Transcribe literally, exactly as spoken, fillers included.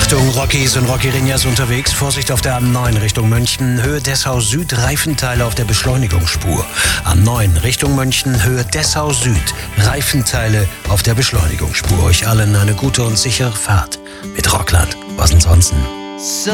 Achtung, Rockies und Rockirinhas unterwegs. Vorsicht auf der A neun Richtung München, Höhe Dessau Süd, Reifenteile auf der Beschleunigungsspur. A neun Richtung München, Höhe Dessau Süd, Reifenteile auf der Beschleunigungsspur. Euch allen eine gute und sichere Fahrt mit Rockland. Was ansonsten?